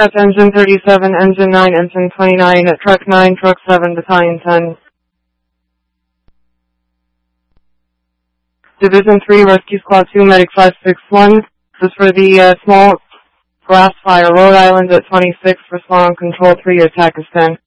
Aircraft Engine 37, Engine 9, Engine 29, Truck 9, Truck 7, Battalion 10. Division 3, Rescue Squad 2, Medic 561. This is for the small grass fire. Rhode Island at 26, respond on Control 3, attack is 10.